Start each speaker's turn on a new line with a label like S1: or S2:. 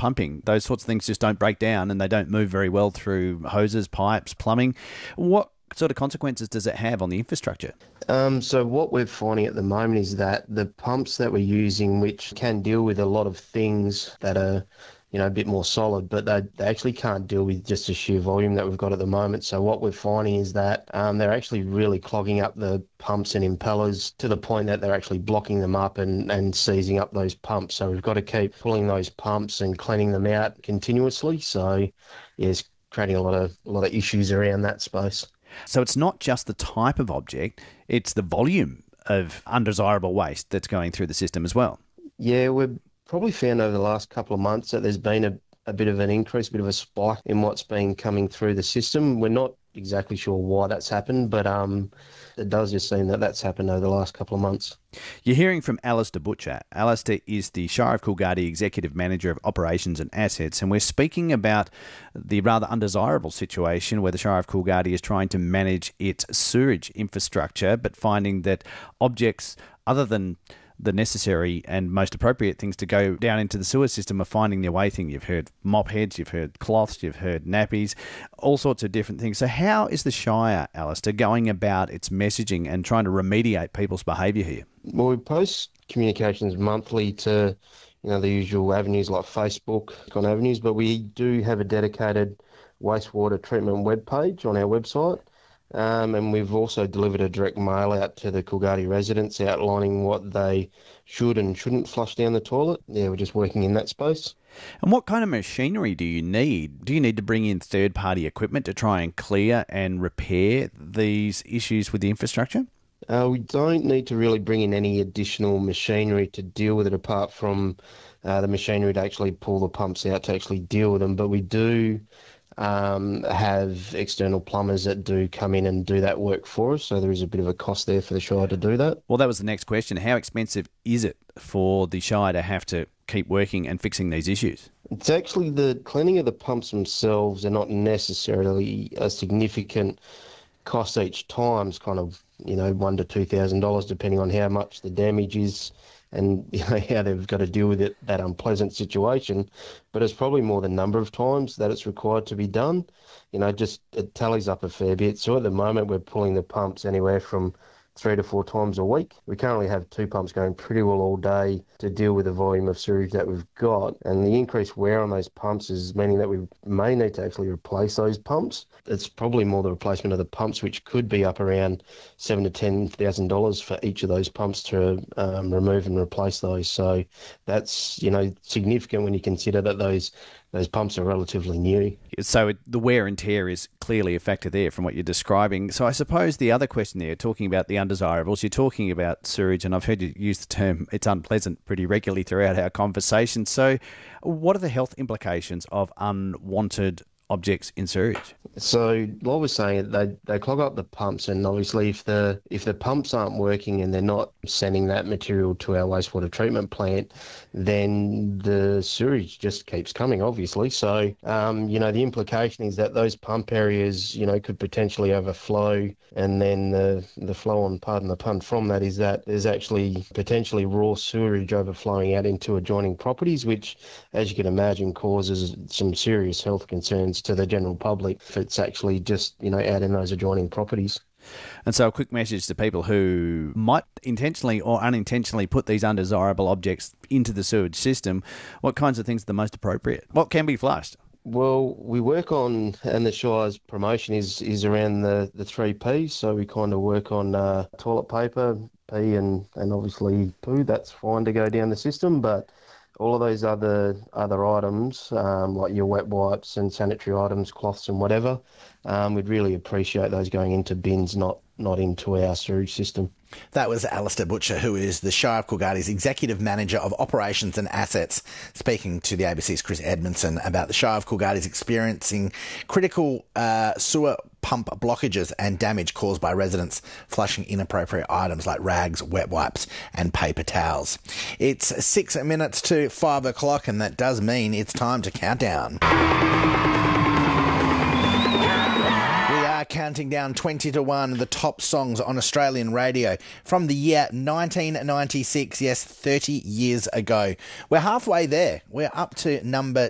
S1: pumping. Those sorts of things just don't break down and they don't move very well through hoses, pipes, plumbing. What sort of consequences does it have on the infrastructure?
S2: So what we're finding at the moment is that the pumps that we're using, which can deal with a lot of things that are, a bit more solid, but they actually can't deal with just the sheer volume that we've got at the moment. So what we're finding is that they're actually really clogging up the pumps and impellers to the point that they're actually blocking them up and seizing up those pumps. So we've got to keep pulling those pumps and cleaning them out continuously. So yeah, it's creating a lot of issues around that space.
S1: So it's not just the type of object, it's the volume of undesirable waste that's going through the system as well.
S2: Yeah, we've probably found over the last couple of months that there's been a bit of an increase, a bit of a spike in what's been coming through the system. We're not exactly sure why that's happened, but it does just seem that that's happened over the last couple of months.
S1: You're hearing from Alistair Butcher. Alistair is the Shire of Coolgardie Executive Manager of Operations and Assets, and we're speaking about the rather undesirable situation where the Shire of Coolgardie is trying to manage its sewerage infrastructure, but finding that objects other than the necessary and most appropriate things to go down into the sewer system are finding their way thing. You've heard mop heads, you've heard cloths, you've heard nappies, all sorts of different things. So how is the Shire, Alistair, going about its messaging and trying to remediate people's behaviour here?
S2: Well, we post communications monthly to, the usual avenues like Facebook on avenues, but we do have a dedicated wastewater treatment webpage on our website. And we've also delivered a direct mail out to the Coolgardie residents outlining what they should and shouldn't flush down the toilet. Yeah, we're just working in that space.
S1: And what kind of machinery do you need? Do you need to bring in third-party equipment to try and clear and repair these issues with the infrastructure?
S2: We don't need to really bring in any additional machinery to deal with it apart from the machinery to actually pull the pumps out to actually deal with them. But we do have external plumbers that do come in and do that work for us. So there is a bit of a cost there for the Shire to do that.
S1: Well, that was the next question. How expensive is it for the Shire to have to keep working and fixing these issues?
S2: It's actually the cleaning of the pumps themselves are not necessarily a significant cost each time. It's kind of, $1,000 to $2,000 depending on how much the damage is and how they've got to deal with that unpleasant situation. But it's probably more the number of times that it's required to be done. Just it tallies up a fair bit. So at the moment we're pulling the pumps anywhere from 3 to 4 times a week. We currently have 2 pumps going pretty well all day to deal with the volume of sewage that we've got. And the increased wear on those pumps is meaning that we may need to actually replace those pumps. It's probably more the replacement of the pumps, which could be up around $7,000 to $10,000 for each of those pumps to remove and replace those. So that's, significant when you consider that those pumps are relatively new.
S1: So the wear and tear is clearly a factor there from what you're describing. So I suppose the other question there, talking about the undesirables, you're talking about sewage, and I've heard you use the term it's unpleasant pretty regularly throughout our conversation. So what are the health implications of unwanted objects in sewage?
S2: So like we're saying, they clog up the pumps, and obviously if the pumps aren't working and they're not sending that material to our wastewater treatment plant, then the sewage just keeps coming, obviously. So the implication is that those pump areas could potentially overflow, and then the flow on, pardon the pun, from that is that there's actually potentially raw sewage overflowing out into adjoining properties, which, as you can imagine, causes some serious health concerns to the general public if it's actually just, out in those adjoining properties.
S1: And so a quick message to people who might intentionally or unintentionally put these undesirable objects into the sewage system. What kinds of things are the most appropriate? What can be flushed?
S2: Well, we work on, and the Shire's promotion is around the 3 Ps. So we kind of work on toilet paper, pee, and obviously poo. That's fine to go down the system, but all of those other items, like your wet wipes and sanitary items, cloths and whatever, we'd really appreciate those going into bins, not into our sewage system.
S3: That was Alistair Butcher, who is the Shire of Coolgardie's Executive Manager of Operations and Assets, speaking to the ABC's Chris Edmondson about the Shire of Coolgardie's experiencing critical sewer pump blockages and damage caused by residents flushing inappropriate items like rags, wet wipes and paper towels. It's 6 minutes to 5 o'clock, and that does mean it's time to count down. Counting down 20 to 1 the top songs on Australian radio from the year 1996, yes, 30 years ago. We're halfway there. We're up to number